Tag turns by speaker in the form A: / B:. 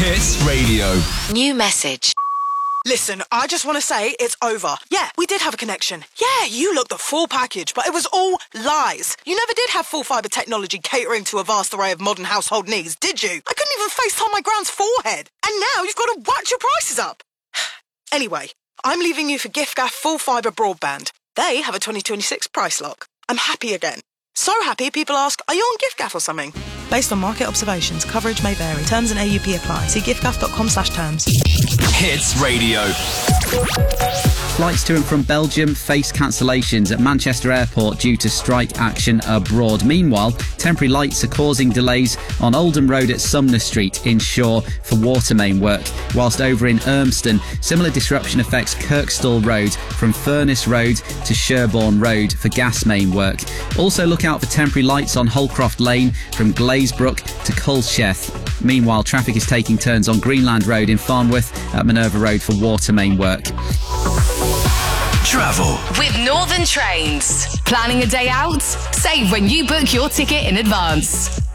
A: Hits Radio.
B: New message.
C: Listen, I just want to say it's over. Yeah, we did have a connection. Yeah, you looked the full package, but it was all lies. You never did have full fibre technology catering to a vast array of modern household needs, did you? I couldn't even FaceTime my grand's forehead. And now you've got to watch your prices up. Anyway, I'm leaving you for giffgaff full fibre broadband. They have a 2026 price lock. I'm happy again. So happy people ask, are you on giffgaff or something? Based on market observations, coverage may vary. Terms and AUP apply. See giffgaff.com/terms.
A: Hits Radio.
D: Flights to and from Belgium face cancellations at Manchester Airport due to strike action abroad. Meanwhile, temporary lights are causing delays on Oldham Road at Sumner Street in Shaw for water main work, whilst over in Urmston, similar disruption affects Kirkstall Road from Furnace Road to Sherborne Road for gas main work. Also look out for temporary lights on Holcroft Lane from Glazebrook to Culsheth. Meanwhile, traffic is taking turns on Greenland Road in Farnworth at Minerva Road for water main work.
A: Travel
B: with Northern Trains. Planning a day out? Save when you book your ticket in advance.